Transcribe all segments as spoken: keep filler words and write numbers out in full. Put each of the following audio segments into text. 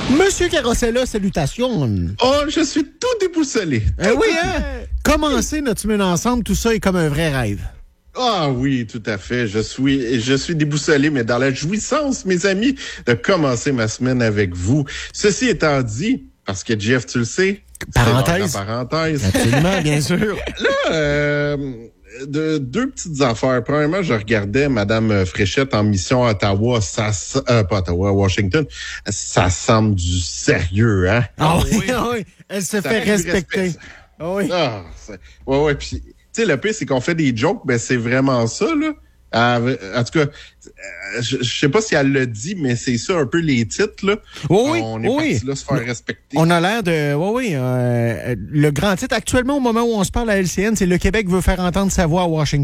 Monsieur Carrossella, salutations. Oh, je suis tout déboussolé. Euh, oui, hein? Commencer notre semaine ensemble, tout ça est comme un vrai rêve. Ah oui, tout à fait. Je suis, je suis déboussolé, mais dans la jouissance, mes amis, de commencer ma semaine avec vous. Ceci étant dit, parce que Jeff, tu le sais, parenthèse. parenthèse. Absolument, bien sûr. Là, euh, de, deux petites affaires. Premièrement, je regardais Madame Fréchette en mission à Ottawa. Ça, euh, pas Ottawa, Washington. Ça semble du sérieux, hein? Ah oui, ah oui. Elle se Ça fait fait du respecter. respect, Ah oui. Ah, c'est- ouais, ouais. Puis, tu sais, le pire, c'est qu'on fait des jokes, ben c'est vraiment ça, là. Euh, en tout cas, euh, je, je sais pas si elle le dit, mais c'est ça un peu les titres, là. Oh oui, on est oh oui. parti là se faire respecter. On a l'air de... Oui, oui. Euh, le grand titre, actuellement, au moment où on se parle à L C N, c'est « Le Québec veut faire entendre sa voix à Washington ».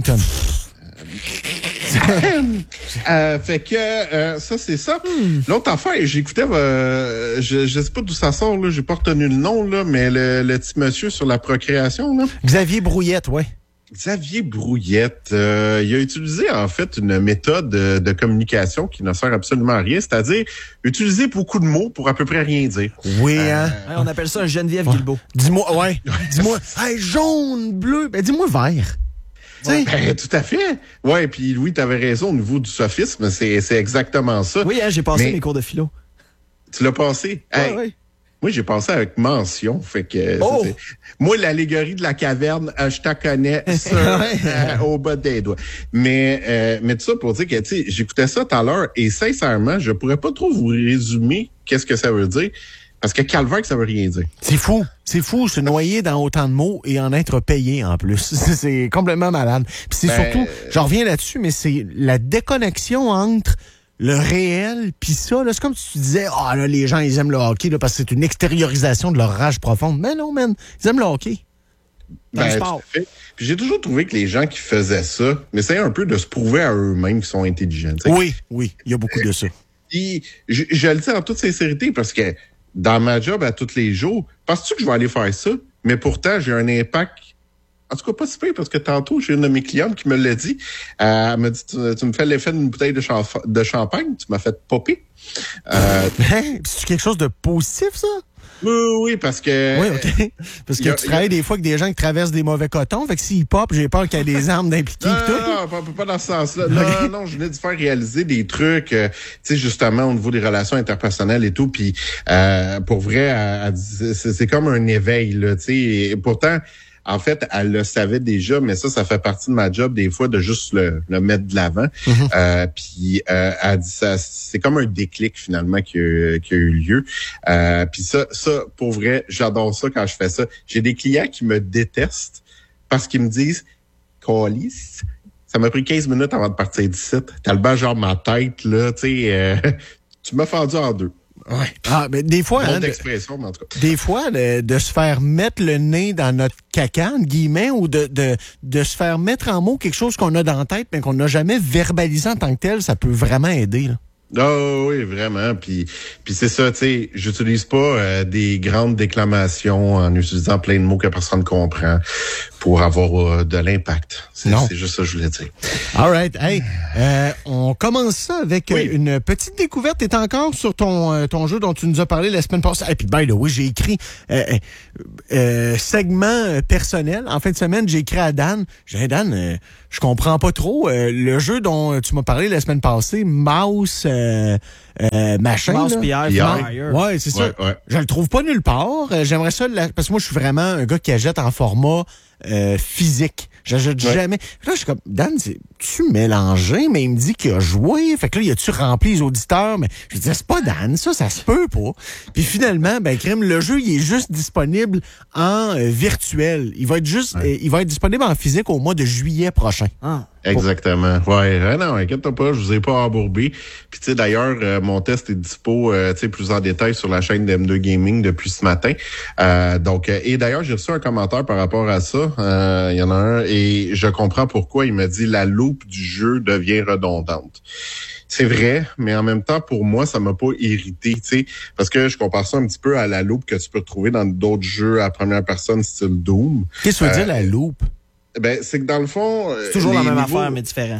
euh, fait que euh, ça, c'est ça. Hmm. L'autre affaire, j'écoutais, euh, je, je sais pas d'où ça sort, là, j'ai pas retenu le nom, là, mais le, le petit monsieur sur la procréation, là. Xavier Brouillette, oui. Xavier Brouillette, euh, il a utilisé en fait une méthode de, de communication qui ne sert absolument à rien, c'est-à-dire utiliser beaucoup de mots pour à peu près rien dire. Oui, hein? Euh, ouais, on appelle ça un Geneviève ouais. Guilbeault. Dis-moi, ouais, dis-moi, hey, jaune, bleu, ben dis-moi vert. Ouais. Ben, tout à fait. Ouais, puis Louis, t'avais raison au niveau du sophisme, c'est, c'est exactement ça. Oui, hein, j'ai passé Mais mes cours de philo. Tu l'as passé? Ouais, hey, ouais. Moi, j'ai passé avec mention. Fait que oh! c'est, moi, l'allégorie de la caverne, euh, je t'en connais sur, euh, au bas des doigts. Mais, euh, mais tout ça pour dire que, tu sais, j'écoutais ça tout à l'heure et sincèrement, je pourrais pas trop vous résumer qu'est-ce que ça veut dire. Parce que calvaire, ça veut rien dire. C'est fou. C'est fou, se noyer dans autant de mots et en être payé en plus. C'est complètement malade. Puis c'est ben... surtout, j'en reviens là-dessus, mais c'est la déconnexion entre le réel puis ça. Là, c'est comme si tu disais, ah oh, là, les gens, ils aiment le hockey là, parce que c'est une extériorisation de leur rage profonde. Mais non, man, ils aiment le hockey. Dans ben, le sport. Puis j'ai toujours trouvé que les gens qui faisaient ça, mais essayaient un peu de se prouver à eux-mêmes qu'ils sont intelligents. T'sais. Oui, oui, il y a beaucoup de ça. Puis je, je le dis en toute sincérité parce que dans ma job à tous les jours, penses-tu que je vais aller faire ça? Mais pourtant, j'ai un impact, en tout cas pas si pire, parce que tantôt, j'ai une de mes clientes qui me l'a dit. Euh, elle m'a dit, tu, tu me fais l'effet d'une bouteille de, champ- de champagne, tu m'as fait popper. Euh, c'est quelque chose de positif, ça? Oui, oui, parce que... Oui, OK. Parce que a, tu travailles a... des fois avec des gens qui traversent des mauvais cotons, fait que s'ils popent, j'ai peur qu'il y ait des armes d'impliquer. Non, tout. non, non, pas, pas dans ce sens-là. Non, okay. non, je venais de faire réaliser des trucs, euh, tu sais, justement, au niveau des relations interpersonnelles et tout, puis euh, pour vrai, elle, elle, c'est, c'est comme un éveil, là, tu sais, et pourtant... En fait, elle le savait déjà, mais ça, ça fait partie de ma job des fois de juste le, le mettre de l'avant. Mm-hmm. Euh, puis euh, elle dit ça, c'est comme un déclic finalement qui a, qui a eu lieu. Euh, puis ça, ça, pour vrai, j'adore ça quand je fais ça. J'ai des clients qui me détestent parce qu'ils me disent, Calice, ça m'a pris quinze minutes avant de partir d'ici. T'as le bas genre ma tête là, tu sais, euh, tu m'as fendu en deux. Ouais. Ah, mais des fois, hein, d'expression, mais en tout cas. Des fois, de, de se faire mettre le nez dans notre caca, entre guillemets, ou de, de, de se faire mettre en mots quelque chose qu'on a dans la tête, mais qu'on n'a jamais verbalisé en tant que tel, ça peut vraiment aider, là. Oh oui, vraiment. Puis, puis c'est ça, tu sais, j'utilise pas euh, des grandes déclamations en utilisant plein de mots que personne comprend pour avoir euh, de l'impact. C'est, non. c'est juste ça que je voulais dire. All right. Hey, euh, on commence ça avec oui. une petite découverte. T'es encore sur ton euh, ton jeu dont tu nous as parlé la semaine passée. Et puis, by the way, j'ai écrit euh, euh, segment personnel. En fin de semaine, j'ai écrit à Dan. J'ai dit, Dan, euh, je comprends pas trop. Euh, le jeu dont tu m'as parlé la semaine passée, Mouse... Euh, Euh, machin. Mouse P R. Ouais, c'est ça. Ouais, ouais. Je le trouve pas nulle part. Euh, j'aimerais ça, la... parce que moi, je suis vraiment un gars qui achète en format euh, physique. J'achète ouais. jamais. Là, je suis comme, Dan, c'est, tu mélangé, mais il me dit qu'il a joué. Fait que là, il a-tu rempli les auditeurs? Mais je disais, c'est pas Dan, ça, ça se peut pas. Puis finalement, ben, crime, le jeu, il est juste disponible en euh, virtuel. Il va être juste, ouais. euh, il va être disponible en physique au mois de juillet prochain. Ah. Exactement. Ouais, euh, non, inquiète-toi pas, je vous ai pas embourbé. Puis tu sais, d'ailleurs, euh, mon test est dispo, euh, tu sais, plus en détail sur la chaîne d'M deux Gaming depuis ce matin. Euh, donc, euh, et d'ailleurs, j'ai reçu un commentaire par rapport à ça. Euh, il y en a un, et je comprends pourquoi. Il m'a dit la loupe du jeu devient redondante. C'est vrai, mais en même temps, pour moi, ça m'a pas irrité, tu sais, parce que je compare ça un petit peu à la loupe que tu peux trouver dans d'autres jeux à première personne style Doom. Qu'est-ce que tu veux euh, dire, la loupe? Ben, c'est que dans le fond... C'est toujours la même niveaux... affaire, mais différent.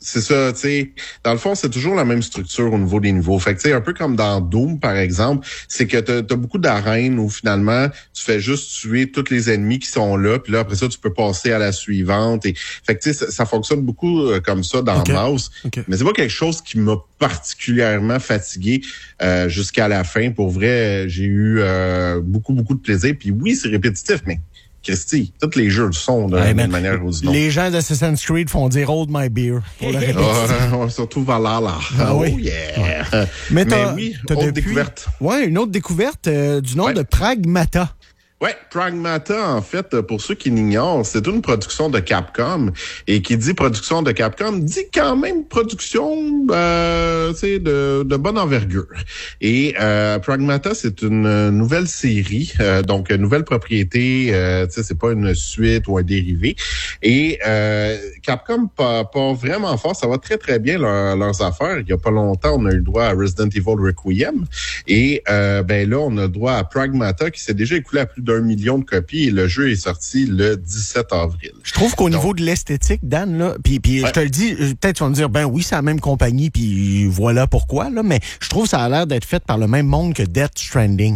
C'est ça, tu sais. Dans le fond, c'est toujours la même structure au niveau des niveaux. Fait que, tu sais, un peu comme dans Doom, par exemple, c'est que t'as, t'as beaucoup d'arènes où, finalement, tu fais juste tuer tous les ennemis qui sont là, puis là, après ça, tu peux passer à la suivante. Et, fait que, tu sais, ça, ça fonctionne beaucoup euh, comme ça dans okay. Mouse. Okay. Mais c'est pas quelque chose qui m'a particulièrement fatigué euh, jusqu'à la fin. Pour vrai, j'ai eu euh, beaucoup, beaucoup de plaisir. Puis oui, c'est répétitif, mais... Christy, tous les jeux le sont d'une hey, manière ou d'une autre. Les gens d'Assassin's Creed font dire Hold my beer. Pour le oh, surtout Valhalla. Ah, oui. Oh yeah. Ouais. Mais, Mais oui, t'as autre depuis, découverte. Oui, une autre découverte euh, du nom ouais. de Pragmata. Ouais, Pragmata, en fait, pour ceux qui l'ignorent, c'est une production de Capcom. Et qui dit production de Capcom, dit quand même production euh, de, de bonne envergure. Et euh, Pragmata, c'est une nouvelle série, euh, donc une nouvelle propriété, euh, c'est pas une suite ou un dérivé. Et euh, Capcom part, part vraiment fort, ça va très très bien leur, leurs affaires. Il y a pas longtemps, on a eu le droit à Resident Evil Requiem. Et euh, ben là, on a le droit à Pragmata qui s'est déjà écoulé à plus de un million de copies et le jeu est sorti le dix-sept avril. Je trouve qu'au Donc, niveau de l'esthétique, Dan, là, puis puis ouais. je te le dis, peut-être tu vas me dire, ben oui, c'est la même compagnie, puis voilà pourquoi, là, mais je trouve que ça a l'air d'être fait par le même monde que Death Stranding.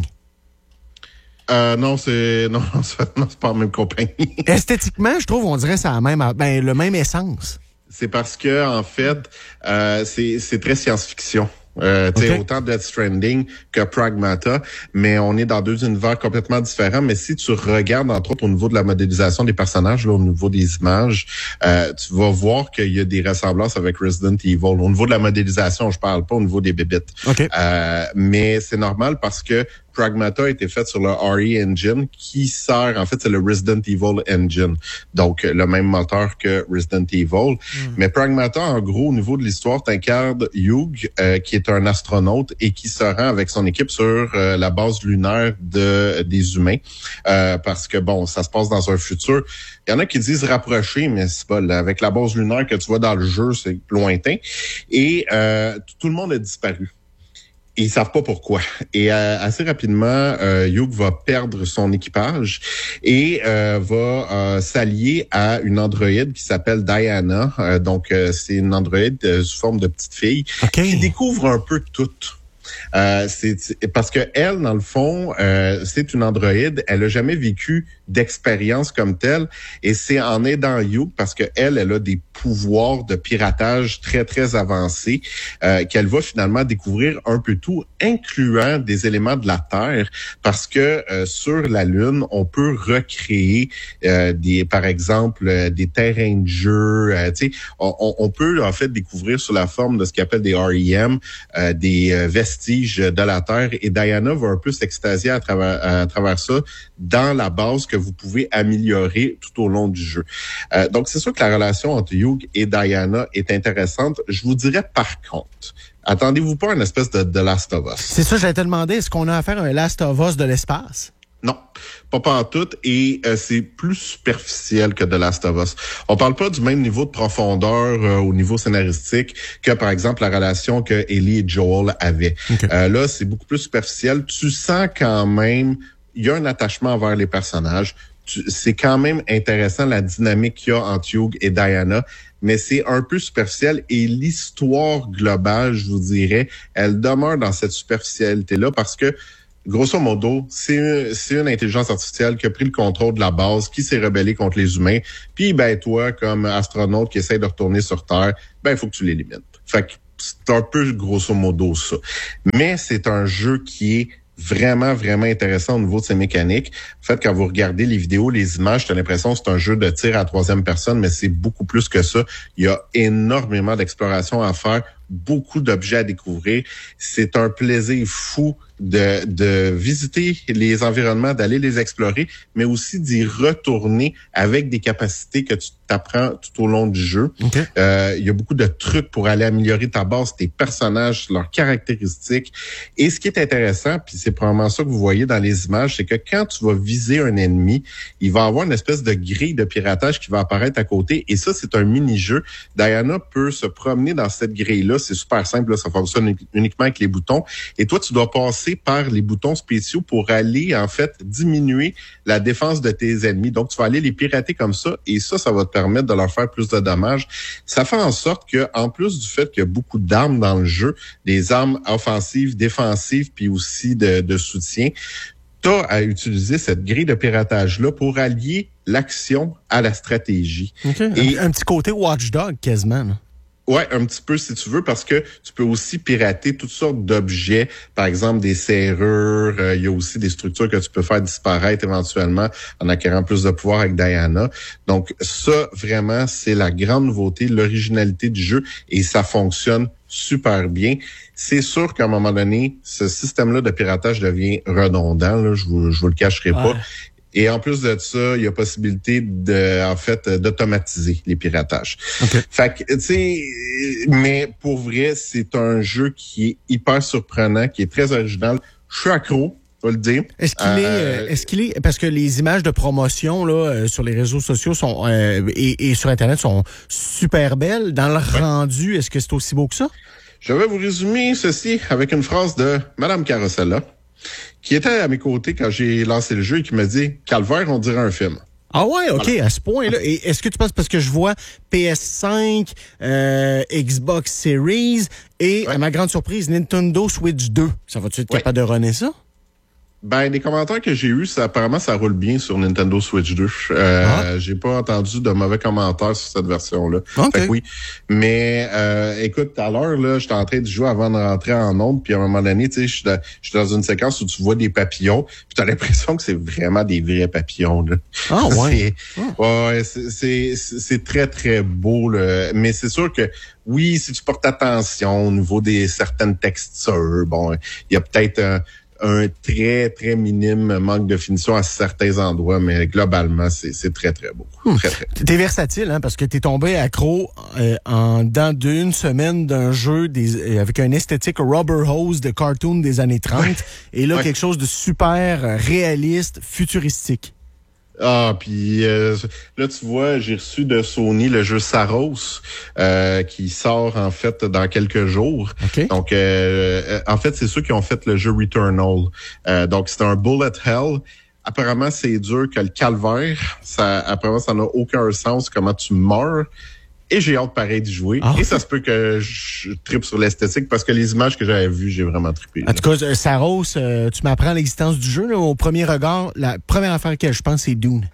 Euh, non, c'est non, c'est, non, c'est pas la même compagnie. Esthétiquement, je trouve, on dirait ça a la même, ben, le même essence. C'est parce que en fait, euh, c'est c'est très science-fiction. Euh, tu sais, okay. Autant Death Stranding que Pragmata, mais on est dans deux univers complètement différents. Mais si tu regardes, entre autres, au niveau de la modélisation des personnages, là, au niveau des images, euh, tu vas voir qu'il y a des ressemblances avec Resident Evil. Au niveau de la modélisation, je parle pas au niveau des bébites. Okay. Euh, mais c'est normal parce que Pragmata a été fait sur le R E Engine qui sert, en fait, c'est le Resident Evil Engine. Donc, le même moteur que Resident Evil. Mm. Mais Pragmata, en gros, au niveau de l'histoire, t'incarnes Hugh, euh, qui est un astronaute et qui se rend avec son équipe sur euh, la base lunaire de des humains. Euh, parce que, bon, ça se passe dans un futur. Il y en a qui disent rapproché, mais c'est pas là. Avec la base lunaire que tu vois dans le jeu, c'est lointain. Et euh, tout le monde a disparu. Et ils savent pas pourquoi. Et euh, assez rapidement, euh, Hugh va perdre son équipage et euh, va euh, s'allier à une androïde qui s'appelle Diana. Euh, donc, euh, c'est une androïde euh, sous forme de petite fille okay. qui découvre un peu tout. Euh, c'est, c'est parce que elle, dans le fond, euh, c'est une androïde. Elle a jamais vécu d'expérience comme telle, et c'est en aidant Hugh parce que elle, elle a des pouvoirs de piratage très très avancés euh, qu'elle va finalement découvrir un peu tout, incluant des éléments de la Terre, parce que euh, sur la Lune, on peut recréer euh, des, par exemple, euh, des terrains de jeu. Euh, tu sais, on, on peut en fait découvrir sous la forme de ce qu'on appelle des R E M, euh, des euh, vestiges de la Terre, et Diana va un peu s'extasier à travers à travers ça dans la base que vous pouvez améliorer tout au long du jeu. Euh, donc, c'est sûr que la relation entre Hugh et Diana est intéressante. Je vous dirais par contre, attendez-vous pas à une espèce de, de Last of Us. C'est ça, j'allais te demander, est-ce qu'on a affaire à un Last of Us de l'espace? Non, pas pantoute, et euh, c'est plus superficiel que The Last of Us. On parle pas du même niveau de profondeur euh, au niveau scénaristique que, par exemple, la relation que Ellie et Joel avaient. Okay. Euh, là, c'est beaucoup plus superficiel. Tu sens quand même, il y a un attachement envers les personnages. Tu, c'est quand même intéressant la dynamique qu'il y a entre Hugh et Diana, mais c'est un peu superficiel, et l'histoire globale, je vous dirais, elle demeure dans cette superficialité-là parce que grosso modo, c'est, c'est une intelligence artificielle qui a pris le contrôle de la base, qui s'est rebellée contre les humains. Puis, ben, toi, comme astronaute qui essaie de retourner sur Terre, ben, il faut que tu l'élimines. Fait que c'est un peu grosso modo ça. Mais c'est un jeu qui est vraiment, vraiment intéressant au niveau de ses mécaniques. En fait, quand vous regardez les vidéos, les images, t'as l'impression que c'est un jeu de tir à la troisième personne, mais c'est beaucoup plus que ça. Il y a énormément d'exploration à faire, beaucoup d'objets à découvrir. C'est un plaisir fou de, de visiter les environnements, d'aller les explorer, mais aussi d'y retourner avec des capacités que tu t'apprends tout au long du jeu. Okay. Euh, il y a beaucoup de trucs pour aller améliorer ta base, tes personnages, leurs caractéristiques. Et ce qui est intéressant, puis c'est probablement ça que vous voyez dans les images, c'est que quand tu vas viser un ennemi, il va avoir une espèce de grille de piratage qui va apparaître à côté. Et ça, c'est un mini-jeu. Diana peut se promener dans cette grille-là là, c'est super simple, là, ça fonctionne uniquement avec les boutons. Et toi, tu dois passer par les boutons spéciaux pour aller, en fait, diminuer la défense de tes ennemis. Donc, tu vas aller les pirater comme ça, et ça, ça va te permettre de leur faire plus de dommages. Ça fait en sorte que, en plus du fait qu'il y a beaucoup d'armes dans le jeu, des armes offensives, défensives, puis aussi de, de soutien, tu as à utiliser cette grille de piratage-là pour allier l'action à la stratégie. Okay. Et un, un petit côté watchdog quasiment, là. Ouais, un petit peu si tu veux, parce que tu peux aussi pirater toutes sortes d'objets, par exemple des serrures, euh, il y a aussi des structures que tu peux faire disparaître éventuellement en acquérant plus de pouvoir avec Diana. Donc ça, vraiment, c'est la grande nouveauté, l'originalité du jeu, et ça fonctionne super bien. C'est sûr qu'à un moment donné, ce système-là de piratage devient redondant, là, je vous, je vous le cacherai ouais. pas. Et en plus de ça, il y a possibilité de, en fait, d'automatiser les piratages. Okay. Fait que, tu sais, mais pour vrai, c'est un jeu qui est hyper surprenant, qui est très original. Je suis accro, je vais le dire. Est-ce qu'il euh, est, est-ce qu'il est, parce que les images de promotion là euh, sur les réseaux sociaux sont euh, et, et sur Internet sont super belles. Dans le ouais. rendu, est-ce que c'est aussi beau que ça? Je vais vous résumer ceci avec une phrase de Madame Carosella, qui était à mes côtés quand j'ai lancé le jeu et qui m'a dit « Calvaire, on dirait un film ». Ah ouais, OK, voilà. À ce point-là. Et est-ce que tu penses, parce que je vois P S cinq, euh, Xbox Series et, ouais. à ma grande surprise, Nintendo Switch deux. Ça va-tu être ouais. capable de runner ça? Ben, les commentaires que j'ai eus, ça, apparemment, ça roule bien sur Nintendo Switch deux. Euh, ah. J'ai pas entendu de mauvais commentaires sur cette version-là. Okay. Fait que oui. Mais, euh, écoute, tout à l'heure, là, j'étais en train de jouer avant de rentrer en onde, puis à un moment donné, tu sais, je suis dans, dans une séquence où tu vois des papillons, puis t'as l'impression que c'est vraiment des vrais papillons, là. Ah, ouais. c'est, oh. ouais, c'est, c'est, c'est très, très beau, là. Mais c'est sûr que, oui, si tu portes attention au niveau des certaines textures, bon, il y a peut-être un, un très, très minime manque de finition à certains endroits, mais globalement, c'est, c'est très, très beau. Hmm. Très, très. T'es versatile, hein, parce que t'es tombé accro euh, en dans d'une semaine d'un jeu des, avec un esthétique rubber hose de cartoon des années trente, ouais. et là, ouais. quelque chose de super réaliste, futuristique. Ah, puis euh, là, tu vois, j'ai reçu de Sony le jeu Saros, euh, qui sort en fait dans quelques jours. Okay. Donc, euh, en fait, c'est ceux qui ont fait le jeu Returnal. Euh, donc, c'est un bullet hell. Apparemment, c'est dur que le calvaire. Ça, apparemment, ça n'a aucun sens comment tu meurs. Et j'ai hâte pareil d'y jouer. Ah. Et ça se peut que je trippe sur l'esthétique parce que les images que j'avais vues, j'ai vraiment trippé. En tout cas, Saros, euh, tu m'apprends l'existence du jeu. Là, au premier regard, la première affaire à laquelle je pense, c'est Dune.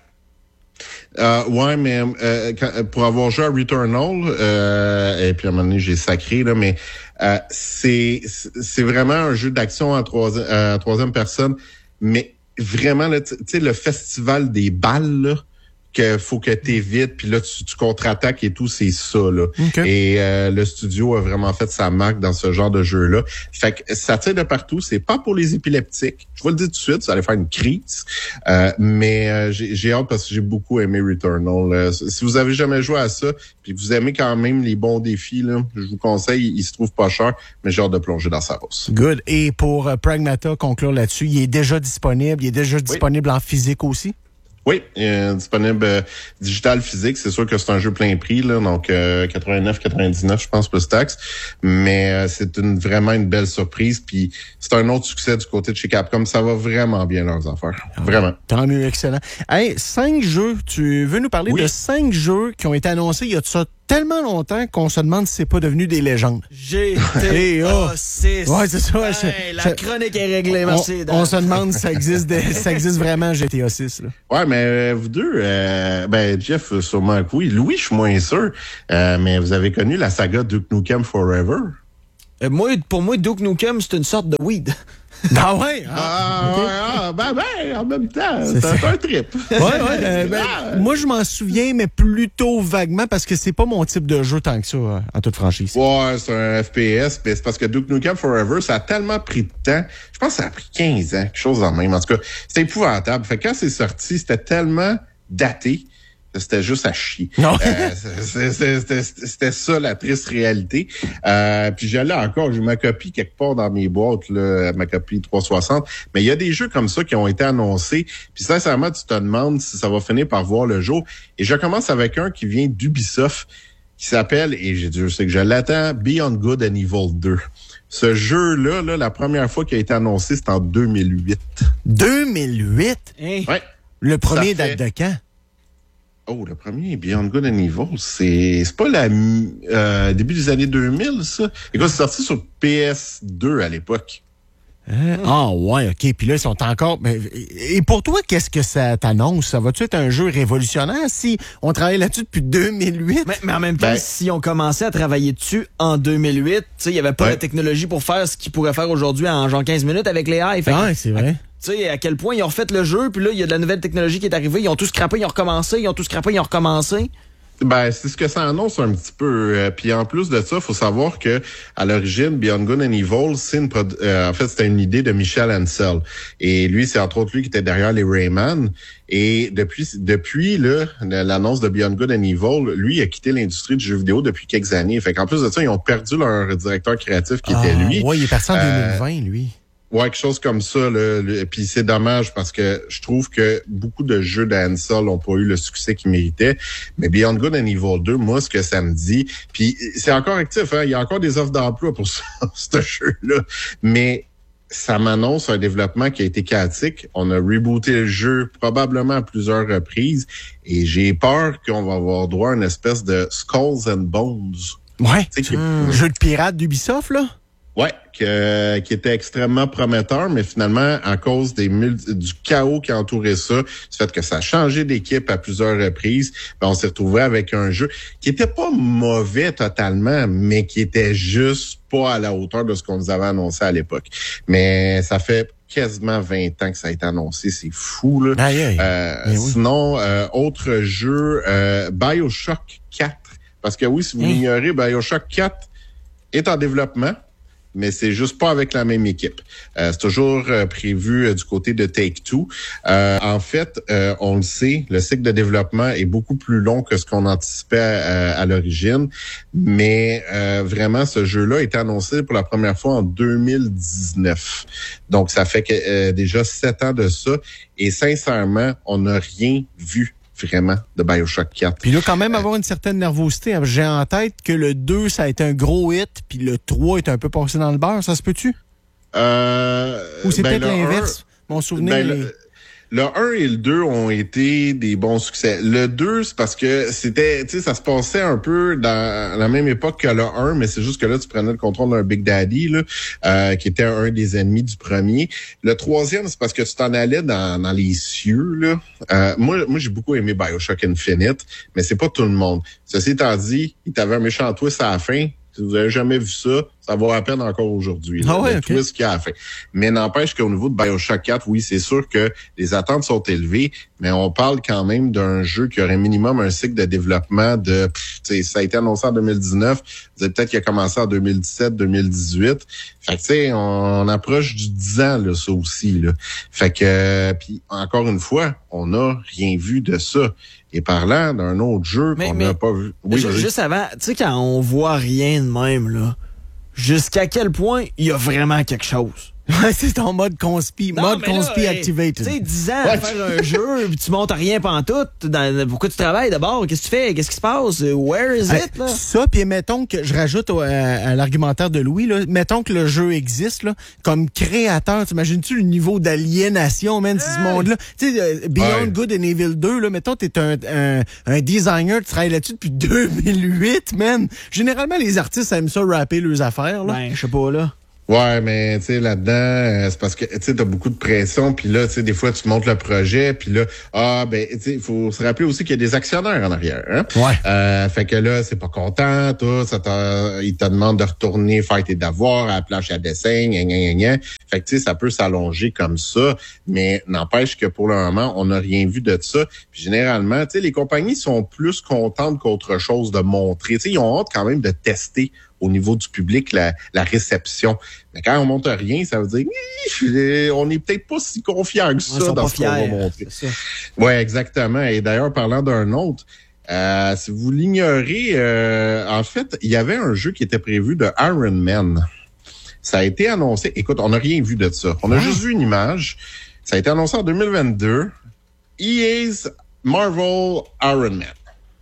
Euh, ouais, mais euh, quand, pour avoir joué à Returnal, euh, et puis à un moment donné, j'ai sacré, là, mais euh, c'est c'est vraiment un jeu d'action en troisième, euh, troisième personne, mais vraiment, tu sais, le festival des balles, là, qu'il faut que t'évites, puis là, tu, tu contre-attaques et tout, c'est ça, là. Okay. Et euh, le studio a vraiment fait sa marque dans ce genre de jeu-là. Fait que ça tire de partout, c'est pas pour les épileptiques. Je vais le dire tout de suite, ça allait faire une crise. Euh, mais euh, j'ai, j'ai hâte parce que j'ai beaucoup aimé Returnal. Là. Si vous avez jamais joué à ça, puis vous aimez quand même les bons défis, là, je vous conseille, il, il se trouve pas cher, mais j'ai hâte de plonger dans sa rosse. Good. Et pour euh, Pragmata, conclure là-dessus, il est déjà disponible, il est déjà oui. disponible en physique aussi? Oui, euh, disponible euh, digital physique. C'est sûr que c'est un jeu plein prix, là, donc euh, quatre-vingt-neuf quatre-vingt-dix-neuf, je pense, plus taxe. Mais euh, c'est une vraiment une belle surprise. Puis c'est un autre succès du côté de chez Capcom. Ça va vraiment bien leurs affaires. Ah, vraiment. Tant mieux, excellent. Hey, cinq jeux. Tu veux nous parler oui. de cinq jeux qui ont été annoncés il y a de ça tellement longtemps qu'on se demande si c'est pas devenu des légendes. G T A six. Ouais, c'est ça. Hey, c'est, la c'est, chronique est réglée, merci. On, on se demande si ça existe, de, ça existe vraiment G T A six. Là. Ouais, mais euh, vous deux, euh, ben Jeff, sûrement que oui. Louis, je suis moins sûr. Euh, mais vous avez connu la saga Duke Nukem Forever? Euh, moi, pour moi, Duke Nukem, c'est une sorte de weed. Ah ouais? Ah, ah, okay. ah ben, ben, en même temps, c'est, c'est un trip. Ouais, ouais. Euh, ben, ah. Moi, je m'en souviens, mais plutôt vaguement, parce que c'est pas mon type de jeu tant que ça, en toute franchise. Ouais, c'est un F P S, mais c'est parce que Duke Nukem Forever, ça a tellement pris de temps. Je pense que ça a pris quinze ans, quelque chose en même. En tout cas, c'était épouvantable. Fait que quand c'est sorti, c'était tellement daté. C'était juste à chier. Non. euh, c'était, c'était, c'était ça la triste réalité. Euh, puis j'allais encore, j'ai ma copie quelque part dans mes boîtes, là, ma copie trois cent soixante. Mais il y a des jeux comme ça qui ont été annoncés. Puis sincèrement, tu te demandes si ça va finir par voir le jour. Et je commence avec un qui vient d'Ubisoft, qui s'appelle, et j'ai Dieu sait que je l'attends, Beyond Good and Evil deux. Ce jeu-là, là, la première fois qu'il a été annoncé, c'était en deux mille huit. deux mille huit? Hey. Ouais. Le premier Ça fait- date de quand? Oh, le premier, Beyond Good and Evil, c'est, c'est pas la, euh, début des années deux mille, ça. Écoute, c'est sorti sur P S deux à l'époque. Hein? Ah ouais, OK. Puis là, ils sont encore... mais- Et pour toi, qu'est-ce que ça t'annonce? Ça va-tu être un jeu révolutionnaire si on travaille là-dessus depuis deux mille huit? Mais, mais en même temps, Ben- si on commençait à travailler dessus en deux mille huit, tu sais, il n'y avait pas Ouais. la technologie pour faire ce qu'ils pourraient faire aujourd'hui en genre quinze minutes avec les A I. Fait que, Ah, c'est vrai. tu sais, à quel point ils ont refait le jeu, puis là, il y a de la nouvelle technologie qui est arrivée. Ils ont tout scrappé, ils ont recommencé, ils ont tout scrappé, ils ont recommencé. Ben, c'est ce que ça annonce un petit peu. Euh, puis en plus de ça, faut savoir que à l'origine, Beyond Good and Evil, c'est une produ- euh, en fait, c'était une idée de Michel Ancel. Et lui, c'est entre autres lui qui était derrière les Rayman. Et depuis, depuis là, l'annonce de Beyond Good and Evil, lui il a quitté l'industrie du jeu vidéo depuis quelques années. Fait qu'en plus de ça, ils ont perdu leur directeur créatif qui était lui. Oui, il est parti en Euh, deux mille vingt, lui. Ouais, quelque chose comme ça. Là, le- puis c'est dommage parce que je trouve que beaucoup de jeux d'Ansel n'ont pas eu le succès qu'ils méritaient. Mais Beyond Good and Evil deux, moi, ce que ça me dit, puis c'est encore actif, hein, il y a encore des offres d'emploi pour ça, ce jeu-là. Mais ça m'annonce un développement qui a été chaotique. On a rebooté le jeu probablement à plusieurs reprises. Et j'ai peur qu'on va avoir droit à une espèce de Skulls and Bones. Ouais. Tu sais, qui- Jeu de pirate d'Ubisoft, là? Ouais, que, qui était extrêmement prometteur, mais finalement, à cause des mul- du chaos qui a entouré ça, du fait que ça a changé d'équipe à plusieurs reprises, ben on s'est retrouvé avec un jeu qui était pas mauvais totalement, mais qui était juste pas à la hauteur de ce qu'on nous avait annoncé à l'époque. Mais ça fait quasiment vingt ans que ça a été annoncé, c'est fou, là. Aïe, aïe. Euh, Mais oui. Sinon, euh, autre jeu, euh, BioShock quatre. Parce que oui, si vous Hein? l'ignorez, BioShock quatre est en développement, mais c'est juste pas avec la même équipe. Euh, c'est toujours euh, prévu euh, du côté de Take-Two. Euh, en fait, euh, on le sait, le cycle de développement est beaucoup plus long que ce qu'on anticipait à, à l'origine, mais euh, vraiment, ce jeu-là a été annoncé pour la première fois en deux mille dix-neuf. Donc, ça fait que, euh, déjà sept ans de ça, et sincèrement, on n'a rien vu vraiment de BioShock quatre. Puis là, quand même, avoir une certaine nervosité. Hein. J'ai en tête que le deux, ça a été un gros hit, puis le trois est un peu passé dans le beurre. Ça se peut-tu? Euh, Ou c'est ben, peut-être le l'inverse? Mon souvenir Ben, est- le, le un et le deux ont été des bons succès. Le deux, c'est parce que c'était, tu sais, ça se passait un peu dans la même époque que le un, mais c'est juste que là, tu prenais le contrôle d'un Big Daddy, là, euh, qui était un des ennemis du premier. Le troisième, c'est parce que tu t'en allais dans, dans les cieux, là. Euh, moi, moi, j'ai beaucoup aimé BioShock Infinite, mais c'est pas tout le monde. Ceci étant dit, il t'avait un méchant twist à la fin. Si vous avez jamais vu ça, ça vaut la peine encore aujourd'hui. Ah ouais, le ok. twist qu'il a fait. Mais n'empêche qu'au niveau de BioShock quatre, oui, c'est sûr que les attentes sont élevées, mais on parle quand même d'un jeu qui aurait minimum un cycle de développement de... pff, tu sais, ça a été annoncé en deux mille dix-neuf, vous avez peut-être qu'il a commencé en deux mille dix-sept, deux mille dix-huit. Fait que tu sais, on, on approche du dix ans, là, ça aussi. Là. Fait que, euh, puis encore une fois, on n'a rien vu de ça. Et parlant d'un autre jeu Mais- qu'on mais- n'a pas vu... Oui, Ju- vas-y. Juste avant, tu sais, quand on voit rien de même, là, jusqu'à quel point il y a vraiment quelque chose. Ouais, c'est ton mode conspi. Non, Mode mais là, conspi hey, activated. Tu sais, dix ans à Ouais. faire un jeu, puis tu montes rien pantoute. Dans, pourquoi tu travailles d'abord? Qu'est-ce que tu fais? Qu'est-ce qui se passe? Where is Hey, it, là? ça, puis mettons que je rajoute au- à, à l'argumentaire de Louis, là, mettons que le jeu existe, là, comme créateur, t'imagines-tu le niveau d'aliénation, man, c'est ce monde-là? Tu sais, euh, Beyond Ouais. Good and Evil deux, là, mettons, t'es un, un, un designer, tu travailles là-dessus depuis deux mille huit, man. Généralement, les artistes aiment ça rapper leurs affaires, là. Ben, je sais pas, là. Ouais, mais tu sais, là-dedans, euh, c'est parce que tu sais, t'as beaucoup de pression, puis là, tu sais, des fois, tu montes le projet, puis là, ah, ben, tu sais, il faut se rappeler aussi qu'il y a des actionnaires en arrière, hein? Ouais. Euh, fait que là, c'est pas content, tout, ça t'a, ils te demandent de retourner faire tes devoirs à la planche à dessin, gna, gna, gna, gna. Fait que tu sais, ça peut s'allonger comme ça, mais n'empêche que pour le moment, on n'a rien vu de ça. Puis généralement, tu sais, les compagnies sont plus contentes qu'autre chose de montrer. Tu sais, ils ont hâte quand même de tester au niveau du public la, la réception. Mais quand on monte rien, ça veut dire oui, on n'est peut-être pas si confiant que ça Ils sont dans pas ce qu'on va fiers. montrer. C'est ça. Ouais, exactement. Et d'ailleurs, parlant d'un autre, euh, si vous l'ignorez, euh, en fait, il y avait un jeu qui était prévu de Iron Man. Ça a été annoncé. Écoute, on n'a rien vu de ça. On a Ah. juste vu une image. Ça a été annoncé en deux mille vingt-deux. E A's Marvel Iron Man.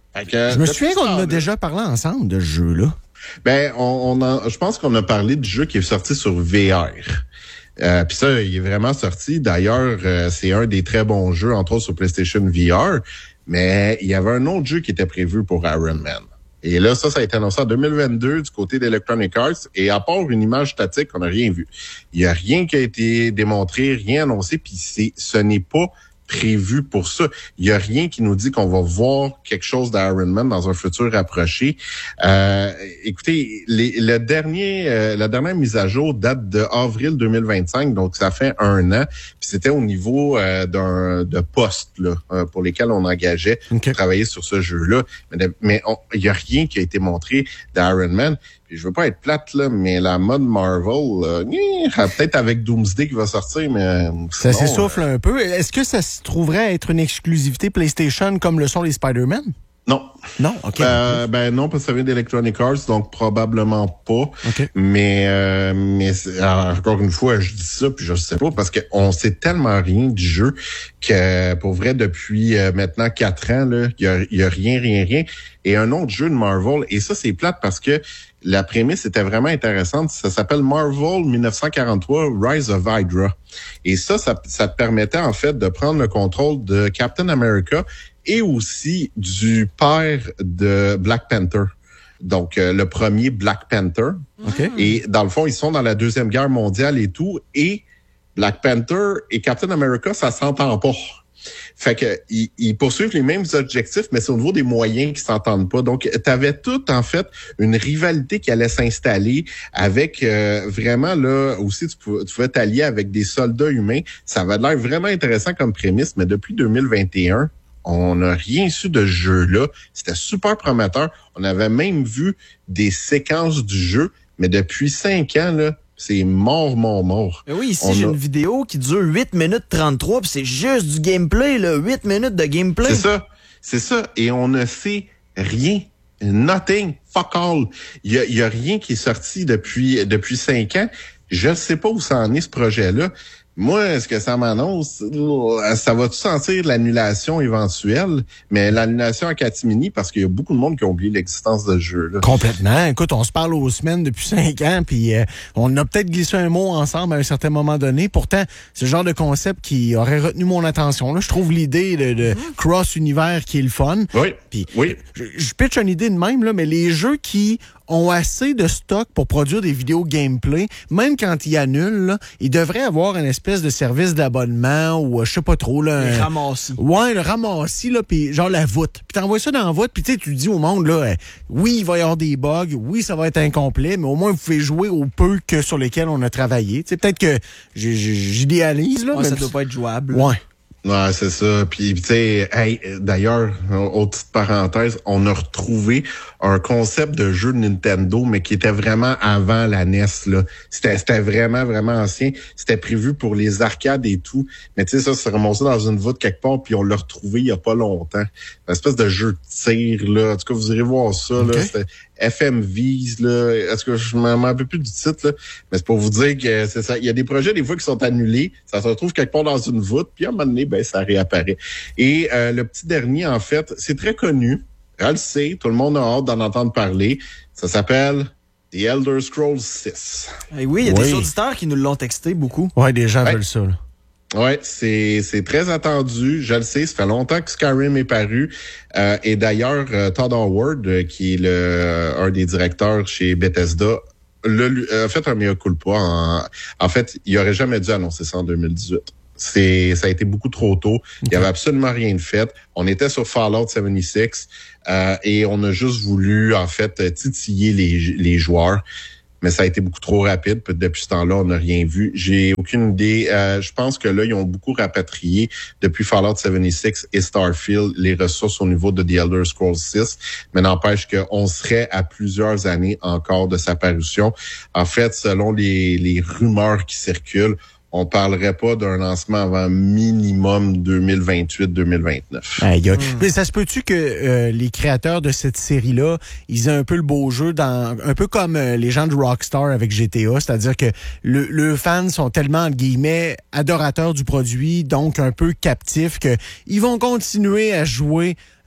Que, je me souviens qu'on en a déjà parlé ensemble de ce jeu-là. Ben, on, on a, je pense qu'on a parlé du jeu qui est sorti sur V R. Euh, Puis ça, il est vraiment sorti. D'ailleurs, euh, c'est un des très bons jeux, entre autres sur PlayStation V R. Mais il y avait un autre jeu qui était prévu pour Iron Man. Et là, ça, ça a été annoncé en deux mille vingt-deux du côté d'Electronic Arts. Et à part une image statique, on n'a rien vu. Il n'y a rien qui a été démontré, rien annoncé. Puis c'est, ce n'est pas prévu pour ça. Il y a rien qui nous dit qu'on va voir quelque chose d'Iron Man dans un futur rapproché. Euh, écoutez, les, le dernier, euh, la dernière mise à jour date de avril deux mille vingt-cinq, donc ça fait un an. Puis c'était au niveau euh, d'un de postes là, euh, pour lesquels on engageait okay. pour travailler sur ce jeu-là. Mais, mais on, il y a rien qui a été montré d'Iron Man. Puis je veux pas être plate là, mais la mode Marvel, euh, peut-être avec Doomsday qui va sortir, mais ça sinon, s'essouffle euh... un peu. Est-ce que ça se trouverait être une exclusivité PlayStation comme le sont les Spider-Man? Non. Non, OK. Euh, ben non, parce que ça vient d'Electronic Arts, donc probablement pas. Okay. Mais euh, mais alors, encore une fois, je dis ça, puis je sais pas, parce qu'on sait tellement rien du jeu que pour vrai, depuis euh, maintenant quatre ans, là, il y a, y a rien, rien, rien. Et un autre jeu de Marvel, et ça, c'est plate parce que la prémisse était vraiment intéressante. Ça s'appelle Marvel dix-neuf cent quarante-trois Rise of Hydra. Et ça, ça, ça te permettait en fait de prendre le contrôle de Captain America et aussi du père de Black Panther. Donc, euh, le premier Black Panther. Okay. Et dans le fond, ils sont dans la Deuxième Guerre mondiale et tout. Et Black Panther et Captain America, ça s'entend pas. Fait que ils, ils poursuivent les mêmes objectifs, mais c'est au niveau des moyens qui s'entendent pas. Donc, t'avais tout en fait une rivalité qui allait s'installer avec euh, vraiment là aussi tu pouvais, tu pouvais t'allier avec des soldats humains. Ça avait l'air vraiment intéressant comme prémisse, mais depuis deux mille vingt et un, on n'a rien su de ce jeu-là. C'était super prometteur. On avait même vu des séquences du jeu, mais depuis cinq ans là. C'est mort, mort, mort. Mais oui, ici, on j'ai a... une vidéo qui dure huit minutes trente-trois, puis c'est juste du gameplay, là. huit minutes de gameplay. C'est ça. C'est ça. Et on ne sait rien. Nothing. Fuck all. Il y a, il y a rien qui est sorti depuis, depuis cinq ans. Je ne sais pas où ça en est, ce projet-là. Moi, est-ce que ça m'annonce? Ça va-tu sentir l'annulation éventuelle? Mais l'annulation en catimini, parce qu'il y a beaucoup de monde qui a oublié l'existence de ce jeu-là. Complètement. Écoute, on se parle aux semaines depuis cinq ans, puis euh, on a peut-être glissé un mot ensemble à un certain moment donné. Pourtant, c'est le genre de concept qui aurait retenu mon attention. Là, je trouve l'idée de, de cross-univers qui est le fun. Oui, puis, oui. Je, je pitch une idée de même, là, mais les jeux qui ont assez de stock pour produire des vidéos gameplay, même quand ils annulent, là, ils devraient avoir une espèce de service d'abonnement ou je sais pas trop. Là, le un... ramassis. Ouais, le ramassis, là, puis genre la voûte. Puis t'envoies ça dans la voûte, puis tu sais, tu dis au monde, là, euh, oui, il va y avoir des bugs, oui, ça va être incomplet, mais au moins, vous pouvez jouer au peu que sur lesquels on a travaillé. Tu sais, peut-être que j'idéalise, là. Ouais, mais ça doit pas être jouable. Ouais. Ouais, c'est ça. Puis, tu sais, hey, d'ailleurs, autre petite parenthèse, on a retrouvé un concept de jeu de Nintendo, mais qui était vraiment avant la N E S, là. C'était, c'était vraiment, vraiment ancien. C'était prévu pour les arcades et tout. Mais tu sais, ça, c'est remonté dans une voûte quelque part, puis on l'a retrouvé il y a pas longtemps. Une espèce de jeu de tir, là. En tout cas, vous irez voir ça, okay. là. C'était F M V's, là. Est-ce que je m'en rappelle plus du titre, là? Mais c'est pour vous dire que c'est ça. Il y a des projets, des fois, qui sont annulés. Ça se retrouve quelque part dans une voûte, puis à un moment donné, ben, ça réapparaît. Et euh, le petit dernier, en fait, c'est très connu. Je le sais, tout le monde a hâte d'en entendre parler. Ça s'appelle The Elder Scrolls six. Et oui, il y a oui. des auditeurs qui nous l'ont texté beaucoup. Ouais, des gens ouais. veulent ça, là. Ouais, c'est c'est très attendu. Je le sais, ça fait longtemps que Skyrim est paru. Euh, et d'ailleurs, euh, Todd Howard, euh, qui est le euh, un des directeurs chez Bethesda, le, a fait un mea culpa. En, en fait, il aurait jamais dû annoncer ça en deux mille dix-huit. C'est, ça a été beaucoup trop tôt. Okay. Il y avait absolument rien de fait. On était sur Fallout soixante-seize euh, et on a juste voulu, en fait, titiller les, les joueurs. Mais ça a été beaucoup trop rapide. Puis depuis ce temps-là, on n'a rien vu. J'ai aucune idée. Euh, je pense que là, ils ont beaucoup rapatrié depuis Fallout soixante-seize et Starfield les ressources au niveau de The Elder Scrolls six. Mais n'empêche qu'on serait à plusieurs années encore de sa parution. En fait, selon les, les rumeurs qui circulent, on parlerait pas d'un lancement avant minimum deux mille vingt-huit deux mille vingt-neuf. Aïe, aïe. Mm. Mais ça se peut-tu que euh, les créateurs de cette série-là, ils aient un peu le beau jeu, dans un peu comme euh, les gens de Rockstar avec G T A, c'est-à-dire que le, le fans sont tellement, entre guillemets, adorateurs du produit, donc un peu captifs, que ils vont continuer à jouer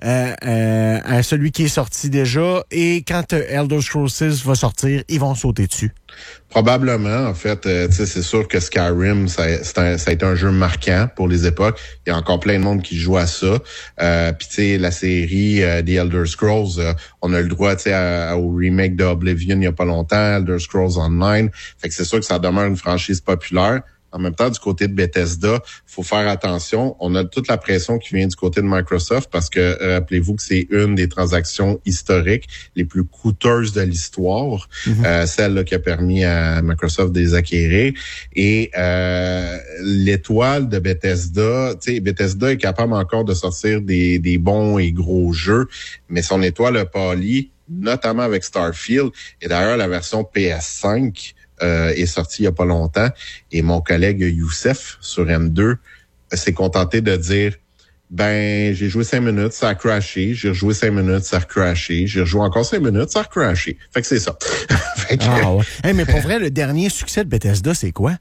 euh, euh, à celui qui est sorti déjà. Et quand euh, Elder Scrolls six va sortir, ils vont sauter dessus. Probablement, en fait, euh, tu sais, c'est sûr que Skyrim, ça, c'est un, ça a été un jeu marquant pour les époques. Il y a encore plein de monde qui joue à ça. Euh, Puis tu sais, la série euh, des Elder Scrolls, euh, on a le droit, tu sais, au remake de Oblivion il y a pas longtemps, Elder Scrolls Online. Fait que c'est sûr que ça demeure une franchise populaire. En même temps, du côté de Bethesda, faut faire attention. On a toute la pression qui vient du côté de Microsoft parce que, euh, rappelez-vous que c'est une des transactions historiques les plus coûteuses de l'histoire, mm-hmm. euh, celle là, qui a permis à Microsoft de les acquérir. Et euh, l'étoile de Bethesda, tu sais, Bethesda est capable encore de sortir des, des bons et gros jeux, mais son étoile a pâli, notamment avec Starfield. Et d'ailleurs, la version P S cinq Euh, est sorti il y a pas longtemps et mon collègue Youssef sur M deux s'est contenté de dire ben j'ai joué cinq minutes, ça a crashé, j'ai rejoué cinq minutes, ça a crashé, j'ai rejoué encore cinq minutes, ça a crashé. Fait que c'est ça. Fait que... Ah ouais. Hey, mais pour vrai, le dernier succès de Bethesda, c'est quoi?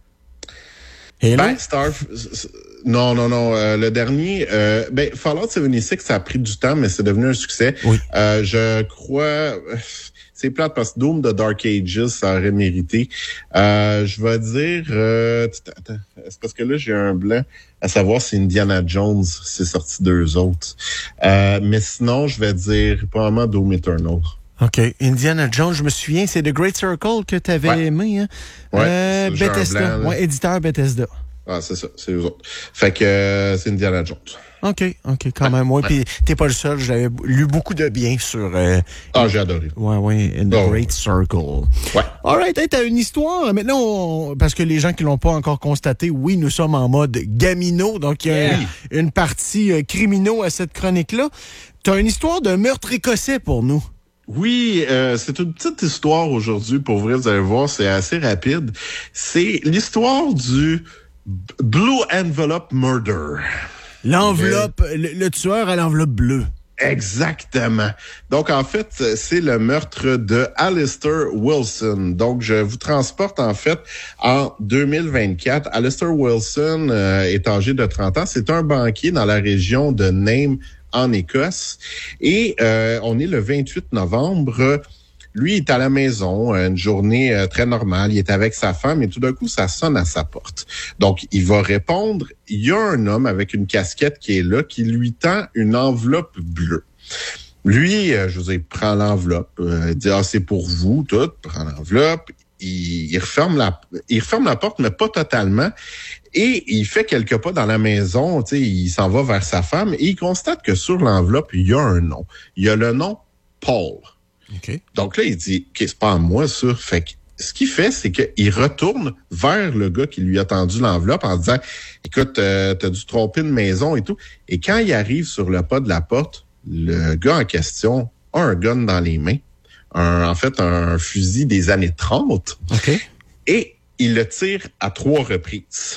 Halo? Ben, Star... Non, non, non. Euh, le dernier, euh, ben Fallout soixante-six, ça a pris du temps, mais c'est devenu un succès. Oui. Euh, je crois... C'est plate parce que Doom de Dark Ages, ça aurait mérité. Euh, je vais dire... Euh, attends, c'est parce que là, j'ai un blanc à savoir si Indiana Jones s'est sorti d'eux autres. Euh, mais sinon, je vais dire probablement Doom Eternal. OK. Indiana Jones, je me souviens, c'est The Great Circle que tu avais ouais. aimé. Hein? Ouais, euh, Bethesda. Blanc, ouais, éditeur Bethesda. Ah, c'est ça, c'est eux autres. Fait que euh, c'est Indiana Jones. OK, OK, quand ouais, même. Oui, ouais. Puis t'es pas le seul. J'avais lu beaucoup de bien sur... Euh, ah, j'ai adoré. Ouais, ouais, In the oh. Great Circle. Ouais. All right, hey, t'as une histoire. Maintenant, on, parce que les gens qui l'ont pas encore constaté, oui, nous sommes en mode gamino. Donc, il y a yeah. une, une partie euh, crimino à cette chronique-là. T'as une histoire d'un meurtre écossais pour nous. Oui, euh, c'est une petite histoire aujourd'hui. Pour vrai, vous allez voir, c'est assez rapide. C'est l'histoire du Blue Envelope Murder. L'enveloppe, okay. le, le tueur à l'enveloppe bleue. Exactement. Donc, en fait, c'est le meurtre de Alistair Wilson. Donc, je vous transporte, en fait, en deux mille vingt-quatre. Alistair Wilson euh, est âgé de trente ans. C'est un banquier dans la région de Naim, en Écosse. Et euh, on est le vingt-huit novembre. Lui, il est à la maison, une journée euh, très normale. Il est avec sa femme et tout d'un coup, ça sonne à sa porte. Donc, il va répondre. Il y a un homme avec une casquette qui est là, qui lui tend une enveloppe bleue. Lui, euh, je vous ai prend l'enveloppe. Euh, il dit, ah, c'est pour vous, tout. Prend l'enveloppe. Il, il referme la, il referme la porte, mais pas totalement. Et il fait quelques pas dans la maison. Tu sais, il s'en va vers sa femme et il constate que sur l'enveloppe, il y a un nom. Il y a le nom Paul. Okay. Donc là, il dit, OK, c'est pas à moi, ça. Fait que ce qu'il fait, c'est qu'il retourne vers le gars qui lui a tendu l'enveloppe en disant, écoute, euh, t'as dû te tromper de maison et tout. Et quand il arrive sur le pas de la porte, le gars en question a un gun dans les mains. Un, en fait, un fusil des années trente. Okay. Et il le tire à trois reprises.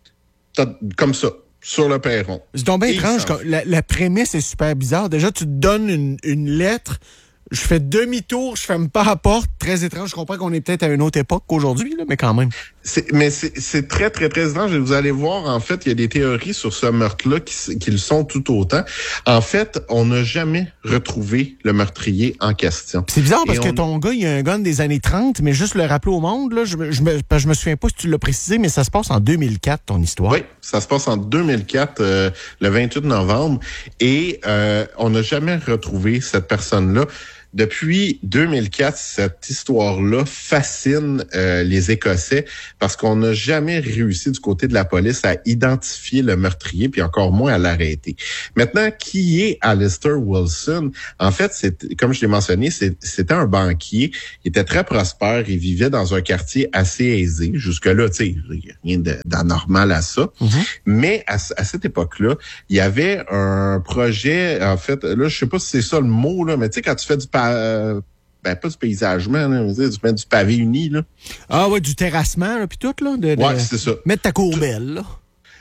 Comme ça. Sur le perron. C'est donc bien étrange. La, la prémisse est super bizarre. Déjà, tu te donnes une, une lettre. Je fais demi-tour, je ferme pas la porte. Très étrange. Je comprends qu'on est peut-être à une autre époque qu'aujourd'hui, là, mais quand même. C'est, mais c'est, c'est très, très, très étrange. Et vous allez voir, en fait, il y a des théories sur ce meurtre-là qui, qui le sont tout autant. En fait, on n'a jamais retrouvé le meurtrier en question. C'est bizarre parce Et que on... ton gars, il a un gun des années trente, mais juste le rappeler au monde, là, je, je, me, je me souviens pas si tu l'as précisé, mais ça se passe en deux mille quatre, ton histoire. Oui, ça se passe en deux mille quatre, euh, le vingt-huit novembre. Et euh, on n'a jamais retrouvé cette personne-là. Depuis deux mille quatre, cette histoire-là fascine euh, les Écossais parce qu'on n'a jamais réussi du côté de la police à identifier le meurtrier, puis encore moins à l'arrêter. Maintenant, qui est Alistair Wilson? En fait, c'est, comme je l'ai mentionné, c'est, c'était un banquier. Il était très prospère. Il vivait dans un quartier assez aisé. Jusque-là, tu sais, il n'y a rien de, d'anormal à ça. Mm-hmm. Mais à, à cette époque-là, il y avait un projet, en fait, là, je sais pas si c'est ça le mot, là, mais tu sais, quand tu fais du Euh, ben pas du paysagement, là, tu mets du pavé uni, là. Ah ouais, du terrassement, là, puis tout, là. De, de... Ouais, c'est ça. Mettre ta cour belle, là.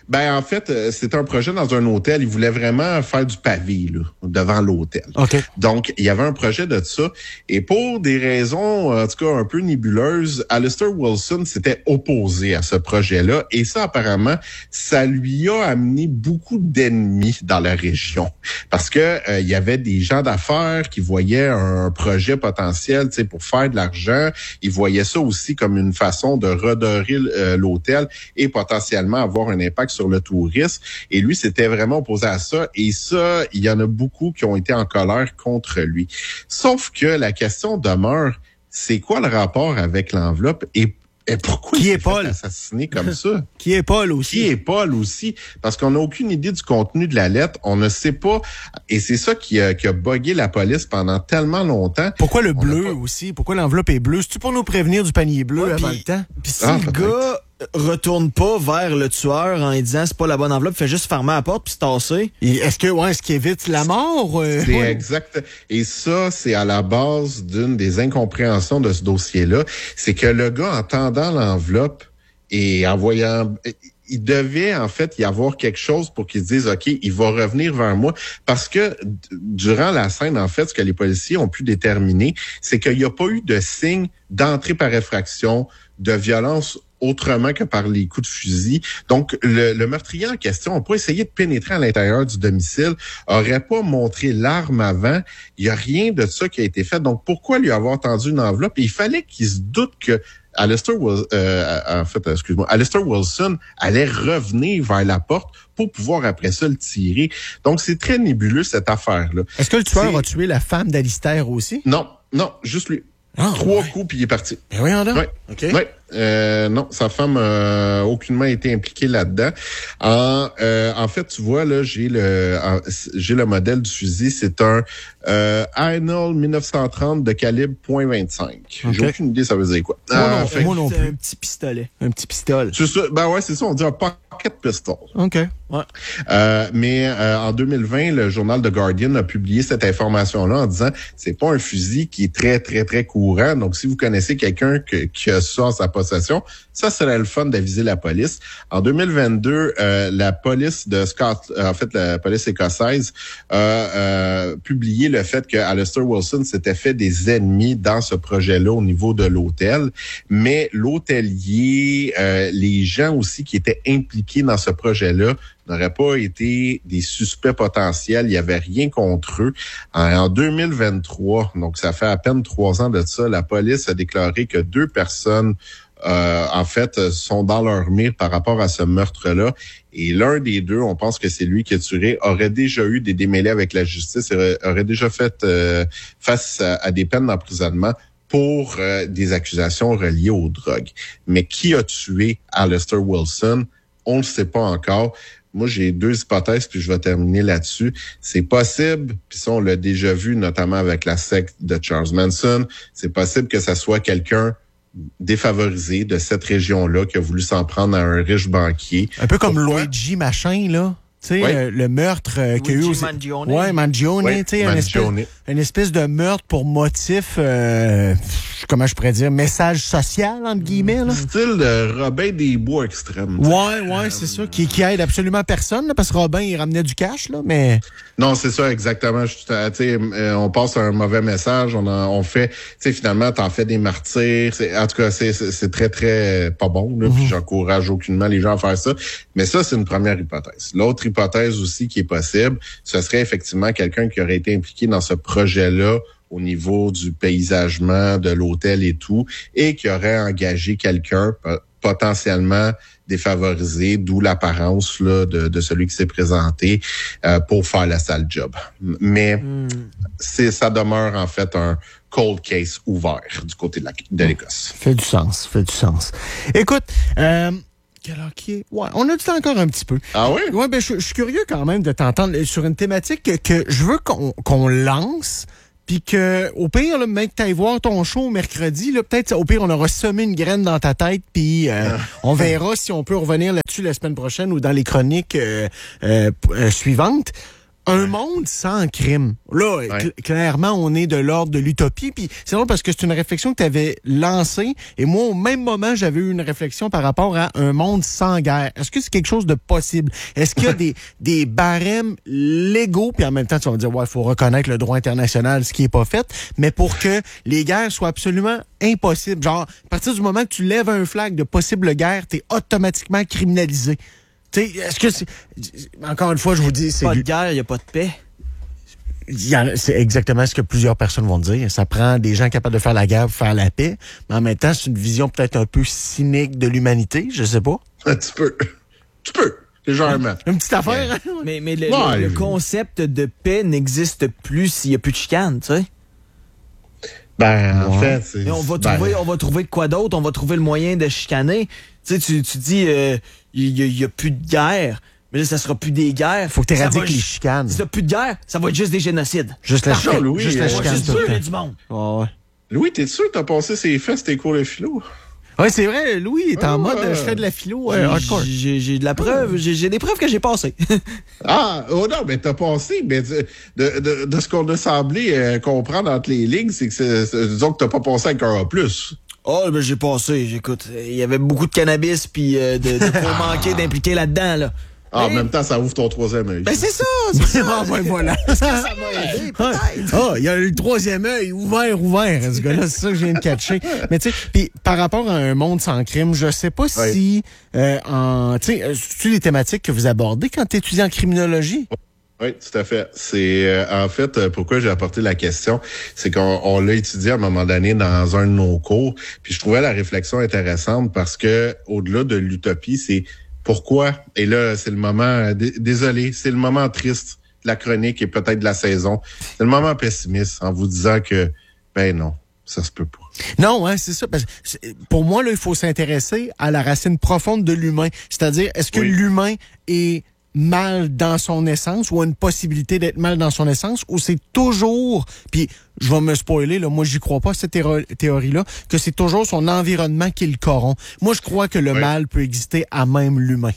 Ben, en fait, euh, c'était un projet dans un hôtel. Il voulait vraiment faire du pavé, là, devant l'hôtel. Okay. Donc, il y avait un projet de ça. Et pour des raisons, en tout cas, un peu nébuleuses, Alistair Wilson s'était opposé à ce projet-là. Et ça, apparemment, ça lui a amené beaucoup d'ennemis dans la région. Parce que euh, il y avait des gens d'affaires qui voyaient un projet potentiel, tu sais, pour faire de l'argent. Ils voyaient ça aussi comme une façon de redorer euh, l'hôtel et potentiellement avoir un impact sur le tourisme. Et lui, c'était vraiment opposé à ça. Et ça, il y en a beaucoup qui ont été en colère contre lui. Sauf que la question demeure, c'est quoi le rapport avec l'enveloppe et Et pourquoi qui il est s'est Paul? fait assassiner comme ça? Qui est Paul aussi? Qui est Paul aussi? Parce qu'on n'a aucune idée du contenu de la lettre. On ne sait pas. Et c'est ça qui a, qui a bugué la police pendant tellement longtemps. Pourquoi le On bleu pas... aussi? Pourquoi l'enveloppe est bleue? C'est-tu pour nous prévenir du panier bleu ouais, avant pis, le temps? Puis si ah, le gars retourne pas vers le tueur en lui disant c'est pas la bonne enveloppe, fait juste fermer la porte puis se tasser. Et est-ce que ouais, est-ce qu'il évite la mort? Euh... C'est exact. Et ça, c'est à la base d'une des incompréhensions de ce dossier-là. C'est que le gars, en tendant l'enveloppe et en voyant... il devait, en fait, y avoir quelque chose pour qu'ils se disent, OK, il va revenir vers moi. Parce que d- durant la scène, en fait, ce que les policiers ont pu déterminer, c'est qu'il n'y a pas eu de signe d'entrée par effraction, de violence autrement que par les coups de fusil. Donc, le, le meurtrier en question n'a pas essayé de pénétrer à l'intérieur du domicile, aurait pas montré l'arme avant. Il n'y a rien de ça qui a été fait. Donc, pourquoi lui avoir tendu une enveloppe? Et il fallait qu'il se doute que Alistair Wilson, euh, en fait, excuse-moi, Alistair Wilson allait revenir vers la porte pour pouvoir après ça le tirer. Donc, c'est très nébuleux, cette affaire-là. Est-ce que le tueur c'est... a tué la femme d'Alistair aussi? Non, non, juste lui. Ah, Trois ouais. coups, puis il est parti. Ben oui, on a. Ouais. OK. Ouais. Euh, non, sa femme n'a aucunement été impliquée là-dedans. En, euh, en fait, tu vois, là, j'ai le en, j'ai le modèle du fusil. C'est un euh, Heinel dix-neuf cent trente de calibre point vingt-cinq. Okay. J'ai aucune idée ça veut dire quoi. Moi, euh, non, fait, moi non c'est plus. un petit pistolet. Un petit pistolet. C'est ça. Ben ouais, c'est ça. On dit un pocket pistol. OK. Ouais. Euh, mais euh, en deux mille vingt, le journal The Guardian a publié cette information-là en disant c'est pas un fusil qui est très, très, très courant. Donc, si vous connaissez quelqu'un que, qui a ça en sa possession, ça serait le fun d'aviser la police. En deux mille vingt-deux, euh, la police de Scott, euh, en fait, la police écossaise a euh, publié le fait que Alistair Wilson s'était fait des ennemis dans ce projet-là au niveau de l'hôtel. Mais l'hôtelier, euh, les gens aussi qui étaient impliqués dans ce projet-là n'auraient pas été des suspects potentiels. Il n'y avait rien contre eux. En deux mille vingt-trois, donc ça fait à peine trois ans de ça, la police a déclaré que deux personnes Euh, en fait, sont dans leur mire par rapport à ce meurtre-là. Et l'un des deux, on pense que c'est lui qui a tué, aurait déjà eu des démêlés avec la justice, aurait, aurait déjà fait euh, face à, à des peines d'emprisonnement pour euh, des accusations reliées aux drogues. Mais qui a tué Alistair Wilson? On ne le sait pas encore. Moi, j'ai deux hypothèses, puis je vais terminer là-dessus. C'est possible, puis ça, on l'a déjà vu, notamment avec la secte de Charles Manson, c'est possible que ça soit quelqu'un défavorisé de cette région-là qui a voulu s'en prendre à un riche banquier. Un peu comme Pourquoi? Luigi Machin, là. Tu sais, Ouais. euh, le meurtre euh, qu'il y a eu Luigi aussi. Mangione. Ouais, Mangione, Ouais, tu sais, une espèce, Mangione. une espèce de meurtre pour motif, euh, comment je pourrais dire, message social, entre guillemets, là. Style de Robin des Bois extrême. Ouais, ouais, c'est ça, qui, qui aide absolument personne, là, parce que Robin, il ramenait du cash, là, mais... Non, c'est ça, exactement. Je, tu sais, euh, on passe un mauvais message, on, en, on fait, tu sais, finalement, t'en fais des martyrs. C'est, en tout cas, c'est, c'est, c'est très, très pas bon, là, mm-hmm. Puis j'encourage aucunement les gens à faire ça. Mais ça, c'est une première hypothèse. L'autre hypothèse aussi qui est possible, ce serait effectivement quelqu'un qui aurait été impliqué dans ce projet-là au niveau du paysagement, de l'hôtel et tout, et qui aurait engagé quelqu'un potentiellement défavorisé, d'où l'apparence là de, de celui qui s'est présenté euh, pour faire la sale job. Mais mm. c'est ça demeure en fait un cold case ouvert du côté de, la, de l'Écosse. Fait du sens, fait du sens. Écoute, euh, quelle heure qui est? Ouais, on a du temps encore un petit peu. Ah oui? Ouais, ben je, je suis curieux quand même de t'entendre sur une thématique que, que je veux qu'on, qu'on lance. Puis que, au pire, là, mec, t'ailles voir ton show mercredi, là, peut-être, au pire, on aura semé une graine dans ta tête, puis euh, on verra si on peut revenir là-dessus la semaine prochaine ou dans les chroniques euh, euh, euh, suivantes. Un monde sans crime. Là, ouais. cl- clairement, on est de l'ordre de l'utopie. Puis c'est drôle parce que c'est une réflexion que tu avais lancée. Et moi, au même moment, j'avais eu une réflexion par rapport à un monde sans guerre. Est-ce que c'est quelque chose de possible? Est-ce qu'il y a des, des barèmes légaux? Puis en même temps, tu vas me dire, ouais, il faut reconnaître le droit international, ce qui est pas fait. Mais pour que les guerres soient absolument impossibles. Genre, à partir du moment que tu lèves un flag de possible guerre, t'es automatiquement criminalisé. T'sais, est-ce que c'est... Encore une fois, je vous dis... c'est Pas de du... guerre, il n'y a pas de paix. Il y en a, c'est exactement ce que plusieurs personnes vont dire. Ça prend des gens capables de faire la guerre pour faire la paix. Mais en même temps, c'est une vision peut-être un peu cynique de l'humanité. Je sais pas. Tu peux. Tu peux. Légèrement. Une petite affaire. Ouais. Hein? Mais, mais le, ouais, le, le je... concept de paix n'existe plus s'il n'y a plus de chicane, tu sais. Ben, en ouais. fait, c'est... Et on va ben... trouver, on va trouver quoi d'autre? On va trouver le moyen de chicaner. Tu sais, tu, tu dis, il euh, y, y, y a plus de guerre. Mais là, ça sera plus des guerres. Faut que t'éradiques les ju- chicanes. Si t'as plus de guerre, ça va être juste des génocides. Juste la Parfait, chicane. Louis, Juste la euh, On va chicane. juste tout le tuer temps. du monde. Ouais, ouais. Louis, t'es sûr que t'as passé ses fesses tes cours de philo? Ouais, c'est vrai, Louis est en Ah, mode ouais. je fais de la philo euh, hardcore. J'ai, j'ai de la preuve, j'ai, j'ai des preuves que j'ai passées. Ah, oh non, mais t'as passé, mais de, de, de ce qu'on a semblé euh, comprendre entre les lignes, c'est que c'est, c'est, disons que t'as pas passé avec un A plus. Oh, ben j'ai passé, j'écoute. Il y avait beaucoup de cannabis puis euh, de, de pour manquer d'impliquer là-dedans, là. Ah, en Mais- même temps, ça ouvre ton troisième œil. Ben c'est ça, c'est ça. Ah, ben voilà. Ça m'a aidé, peut-être. Ah, il y a le troisième œil, ouvert, ouvert, ce gars-là, c'est ça que je viens de catcher. Mais tu sais, puis par rapport à un monde sans crime, je sais pas Ouais. si, euh, en, tu sais, euh, c'est-tu les thématiques que vous abordez quand tu étudies en criminologie? Oui, tout à fait. C'est euh, en fait euh, pourquoi j'ai apporté la question, c'est qu'on on l'a étudié à un moment donné dans un de nos cours, puis je trouvais la réflexion intéressante parce que au-delà de l'utopie, c'est pourquoi, et là, c'est le moment, d- désolé, c'est le moment triste de la chronique et peut-être de la saison. C'est le moment pessimiste en vous disant que, ben non, ça se peut pas. Non, hein, c'est ça. Parce que c'est- pour moi, là, il faut s'intéresser à la racine profonde de l'humain. C'est-à-dire, est-ce que Oui. l'humain est mal dans son essence ou a une possibilité d'être mal dans son essence ou c'est toujours, puis je vais me spoiler, là, moi j'y crois pas à cette théo- théorie-là, que c'est toujours son environnement qui le corrompt. Moi je crois que le Oui. mal peut exister à même l'humain.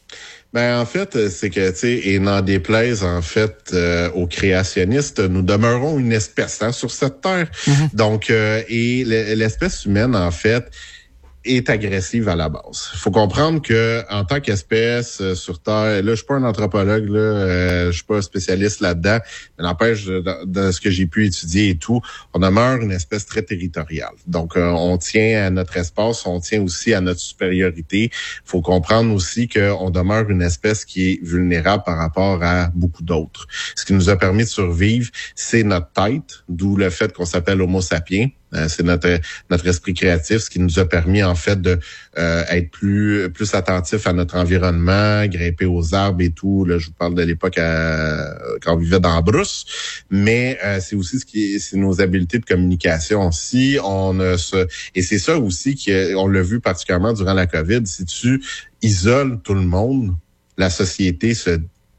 Ben en fait, euh, c'est que tu sais, et n'en déplaise en fait euh, aux créationnistes, nous demeurons une espèce hein, sur cette terre. Mm-hmm. Donc euh, et l- l'espèce humaine en fait est agressive à la base. Il faut comprendre que en tant qu'espèce euh, sur Terre, là je suis pas un anthropologue, là, euh, je suis pas un spécialiste là-dedans, mais n'empêche de, de, de ce que j'ai pu étudier et tout, on demeure une espèce très territoriale. Donc euh, on tient à notre espace, on tient aussi à notre supériorité. Il faut comprendre aussi qu'on demeure une espèce qui est vulnérable par rapport à beaucoup d'autres. Ce qui nous a permis de survivre, c'est notre tête, d'où le fait qu'on s'appelle Homo sapiens. Euh, c'est notre notre esprit créatif, ce qui nous a permis en fait de euh, être plus plus attentif à notre environnement, grimper aux arbres et tout. Là, je vous parle de l'époque à, quand on vivait dans la brousse, mais euh, c'est aussi ce qui est, c'est nos habiletés de communication. Si on ne se et c'est ça aussi qu'on l'a vu particulièrement durant la COVID. Si tu isoles tout le monde, la société se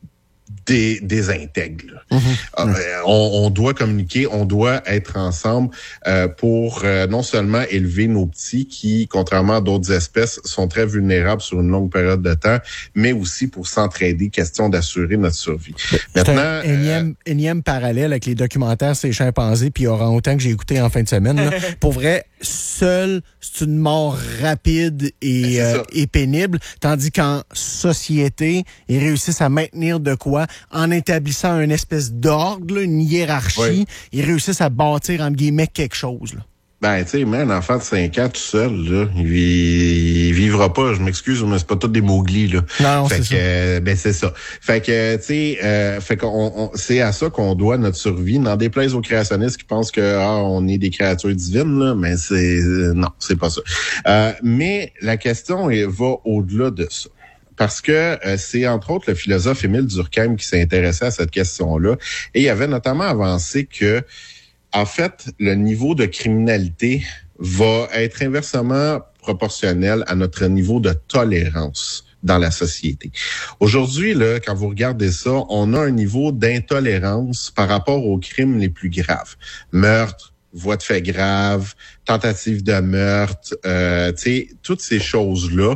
Dé, désintègre. Là. Mm-hmm. Euh, on, on doit communiquer, on doit être ensemble euh, pour euh, non seulement élever nos petits qui, contrairement à d'autres espèces, sont très vulnérables sur une longue période de temps, mais aussi pour s'entraider, question d'assurer notre survie. C'est Maintenant, un énième, énième parallèle avec les documentaires sur les chimpanzés puis orang-outans que j'ai écouté en fin de semaine. Là. Pour vrai, seul, c'est une mort rapide et, C'est euh, ça. et pénible, tandis qu'en société, ils réussissent à maintenir de quoi en établissant une espèce d'ordre, là, une hiérarchie. Oui. Ils réussissent à bâtir, entre guillemets, quelque chose. Là. ben, tu sais, mais un enfant de cinq ans tout seul, là, il, vi- il vivra pas. Je m'excuse, mais c'est pas tout des Mowgli, là. Non, fait c'est que, ça. euh, ben c'est ça. Fait que, tu sais, euh, fait qu'on, on- c'est à ça qu'on doit notre survie. N'en déplaise aux créationnistes qui pensent que ah, on est des créatures divines, là, mais c'est euh, non, c'est pas ça. Euh, mais la question est, va au-delà de ça. Parce que euh, c'est entre autres le philosophe Émile Durkheim qui s'est intéressé à cette question-là. Et il avait notamment avancé que, en fait, le niveau de criminalité va être inversement proportionnel à notre niveau de tolérance dans la société. Aujourd'hui, là, quand vous regardez ça, on a un niveau d'intolérance par rapport aux crimes les plus graves. Meurtre, voies de fait grave, tentative de meurtre, euh, tu sais, toutes ces choses-là,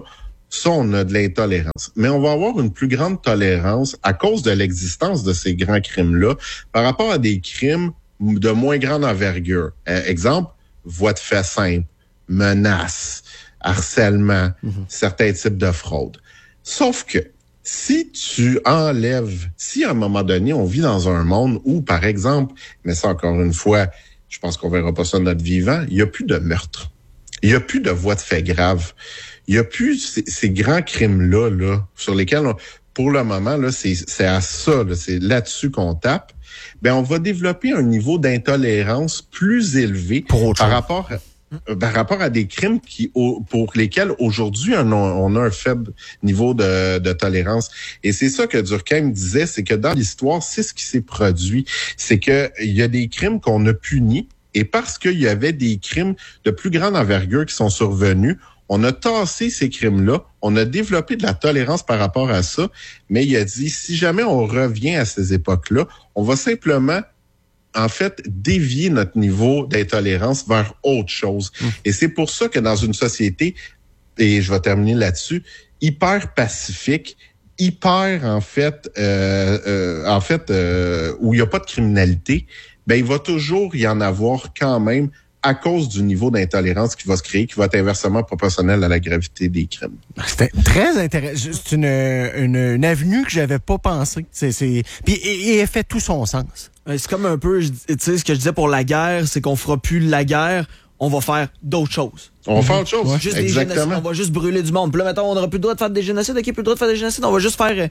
ça, on a de l'intolérance. Mais on va avoir une plus grande tolérance à cause de l'existence de ces grands crimes-là par rapport à des crimes de moins grande envergure. Euh, exemple, voies de fait simple, menaces, harcèlement, mm-hmm. certains types de fraude. Sauf que si tu enlèves, si à un moment donné, on vit dans un monde où, par exemple, mais ça encore une fois, je pense qu'on verra pas ça de notre vivant, il n'y a plus de meurtre. Il n'y a plus de voies de fait graves. Il n'y a plus ces, ces grands crimes-là, là, sur lesquels, on, pour le moment, là, c'est, c'est à ça, là, c'est là-dessus qu'on tape. Ben, on va développer un niveau d'intolérance plus élevé par rapport à, par rapport à des crimes qui, au, pour lesquels aujourd'hui on a, on a un faible niveau de, de tolérance. Et c'est ça que Durkheim disait, c'est que dans l'histoire, c'est ce qui s'est produit. C'est que il y a des crimes qu'on a punis, et parce qu'il y avait des crimes de plus grande envergure qui sont survenus, on a tassé ces crimes-là, on a développé de la tolérance par rapport à ça, mais il a dit, si jamais on revient à ces époques-là, on va simplement, en fait, dévier notre niveau d'intolérance vers autre chose. Mmh. Et c'est pour ça que dans une société, et je vais terminer là-dessus, hyper pacifique, hyper, en fait, euh, euh, en fait, euh, où il n'y a pas de criminalité, ben il va toujours y en avoir quand même à cause du niveau d'intolérance qui va se créer, qui va être inversement proportionnel à la gravité des crimes. C'était très intéressant. C'est une, une, une avenue que j'avais pas pensé. C'est, c'est... Puis, et, et elle fait tout son sens. C'est comme un peu, tu sais, ce que je disais pour la guerre, c'est qu'on fera plus la guerre, on va faire d'autres choses. On va faire autre chose. Ouais. Juste Exactement. Des génocides, on va juste brûler du monde. Puis là, mettons, on n'aura plus le droit de faire des génocides, ok, plus le droit de faire des génocides, on va juste faire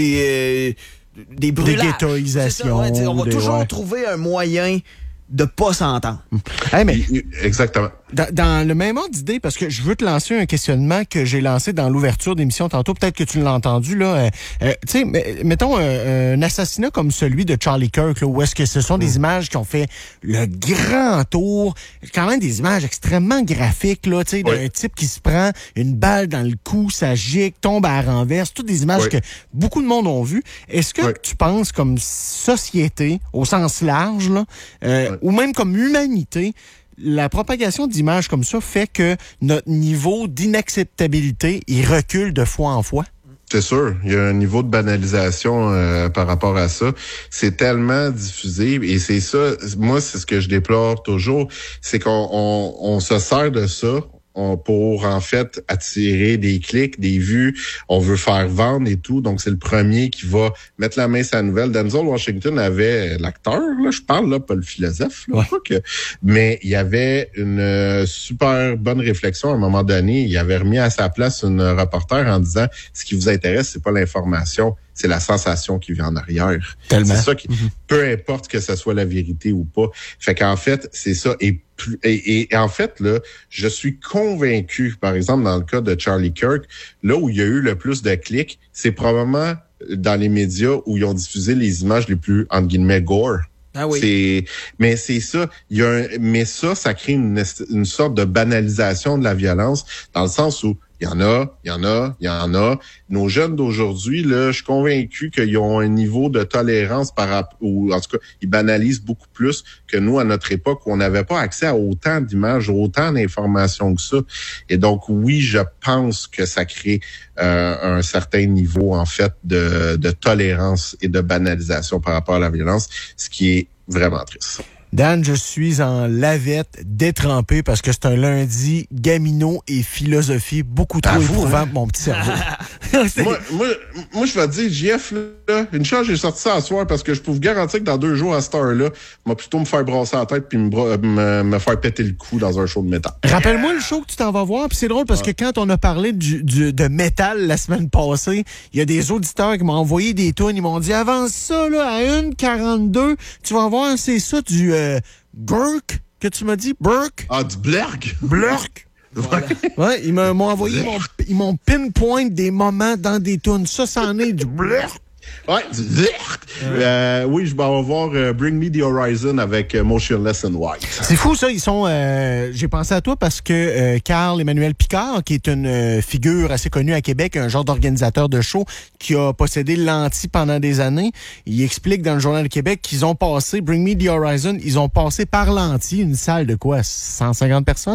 des, euh, des brûlages. Des ghettoisations. Ouais, on va des, toujours ouais. trouver un moyen de pas s'entendre. Hey, mais exactement. Dans, dans le même ordre d'idée, parce que je veux te lancer un questionnement que j'ai lancé dans l'ouverture d'émission tantôt, peut-être que tu l'as entendu, là. Euh, euh, tu sais, mettons euh, un assassinat comme celui de Charlie Kirk, là, où est-ce que ce sont des images qui ont fait le grand tour, quand même des images extrêmement graphiques, là, tu sais, d'un oui. type qui se prend une balle dans le cou, ça gicle, tombe à la renverse, toutes des images oui. que beaucoup de monde ont vues. Est-ce que oui. tu penses, comme société, au sens large, là, euh, oui. ou même comme humanité, la propagation d'images comme ça fait que notre niveau d'inacceptabilité, il recule de fois en fois? C'est sûr, il y a un niveau de banalisation euh, par rapport à ça. C'est tellement diffusé et c'est ça, moi, c'est ce que je déplore toujours, c'est qu'on on, on se sert de ça on, pour, en fait, attirer des clics, des vues. On veut faire vendre et tout. Donc, c'est le premier qui va mettre la main sur la nouvelle. Denzel Washington avait l'acteur, là, je parle, là, pas le philosophe, là, ouais. que, mais il y avait une euh, super bonne réflexion à un moment donné. Il avait remis à sa place une reporter en disant, ce qui vous intéresse, c'est pas l'information, c'est la sensation qui vient en arrière. Tellement. C'est ça qui, mm-hmm. peu importe que ce soit la vérité ou pas. Fait qu'en fait, c'est ça. Et, et, et en fait, là, je suis convaincu, par exemple, dans le cas de Charlie Kirk, là où il y a eu le plus de clics, c'est probablement dans les médias où ils ont diffusé les images les plus, entre guillemets, gore. Ah oui. C'est, mais c'est ça. Il y a un, mais ça, ça crée une, une sorte de banalisation de la violence, dans le sens où il y en a, il y en a, il y en a. Nos jeunes d'aujourd'hui, là, je suis convaincu qu'ils ont un niveau de tolérance par rapport, ou en tout cas, ils banalisent beaucoup plus que nous à notre époque où on n'avait pas accès à autant d'images, autant d'informations que ça. Et donc, oui, je pense que ça crée euh, un certain niveau, en fait, de, de tolérance et de banalisation par rapport à la violence, ce qui est vraiment triste. Dan, je suis en lavette, détrempé, parce que c'est un lundi gamino et philosophie beaucoup trop ah, éprouvant hein? pour mon petit cerveau. moi, moi, moi, je vais te dire, J F, là, une chance, j'ai sorti ça à soir parce que je peux vous garantir que dans deux jours, à cette heure-là, je vais plutôt me faire brasser la tête puis me, bra- me, me faire péter le cou dans un show de métal. Rappelle-moi le show que tu t'en vas voir, puis c'est drôle parce ah. que quand on a parlé du, du, de métal la semaine passée, il y a des auditeurs qui m'ont envoyé des tunes, ils m'ont dit, avance ça, là, à une quarante-deux, tu vas voir, c'est ça, du... Euh, Burke, que tu m'as dit? Burke? Ah, du Blurk? Blurk? Voilà. Ouais, ils m'ont envoyé, ils m'ont, ils m'ont pinpoint des moments dans des tunes. Ça, c'en est du Blurk. Ouais, du Blurk. Euh, oui, je vais voir euh, Bring Me the Horizon avec euh, Motionless in White. C'est fou, ça. Ils sont. Euh, j'ai pensé à toi parce que euh, Carl Emmanuel Picard, qui est une euh, figure assez connue à Québec, un genre d'organisateur de show qui a possédé l'Anti pendant des années, il explique dans le Journal de Québec qu'ils ont passé, Bring Me the Horizon, ils ont passé par l'Anti, une salle de quoi? cent cinquante personnes?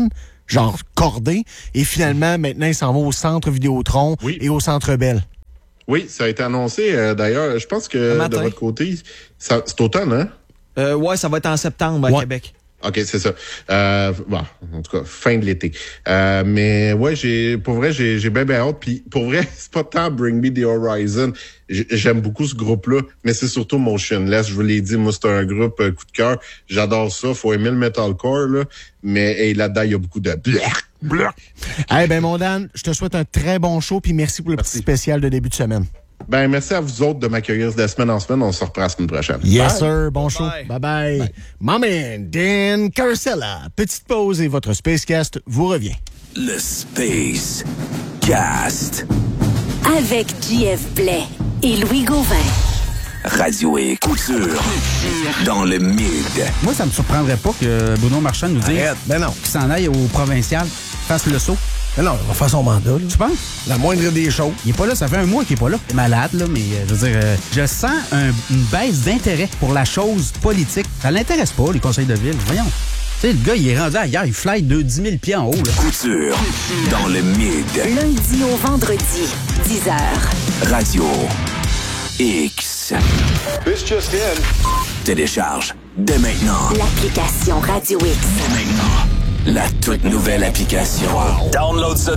genre cordé. Et finalement, maintenant, il s'en va au centre Vidéotron oui. et au centre Bell. Oui, ça a été annoncé. Euh, d'ailleurs, je pense que de votre côté, ça, c'est automne, hein? Euh, ouais, ça va être en septembre à ouais. Québec. OK, c'est ça. Euh, bon, en tout cas, fin de l'été. Euh, mais ouais, j'ai pour vrai, j'ai j'ai bien bien hâte. Puis pour vrai, c'est pas tant Bring Me the Horizon. J'aime beaucoup ce groupe-là, mais c'est surtout Motionless. Je vous l'ai dit, moi, c'est un groupe euh, coup de cœur. J'adore ça. Faut aimer le metalcore, là. Mais hey, là-dedans, il y a beaucoup de blech, blech. Eh hey, ben, mon Dan, je te souhaite un très bon show, puis merci pour le merci. petit spécial de début de semaine. Ben, merci à vous autres de m'accueillir de semaine en semaine. On se reprend la semaine prochaine. Yes, bye. sir. Bon show. Bye bye. bye. My man, Dan Carcella. Petite pause et votre Spacecast vous revient. Le Space Cast. Avec J F Blais et Louis Gauvin. Radio et couture dans le mid. Moi, ça me surprendrait pas que Bruno Marchand nous dise ben non. qu'il s'en aille au provincial, fasse le saut. Mais non, il va faire son mandat. Là. Tu penses? La moindre des choses. Il est pas là, ça fait un mois qu'il est pas là. Il est malade, là, mais euh, je veux dire, euh, je sens un, une baisse d'intérêt pour la chose politique. Ça l'intéresse pas, les conseils de ville. Voyons. Tu sais, le gars, il est rendu ailleurs, il fly de dix mille pieds en haut. Là. Couture dans le mid. Lundi au vendredi, dix heures. Radio X. This just in. Télécharge dès maintenant. L'application Radio X. Dès maintenant. La toute nouvelle application. Download ça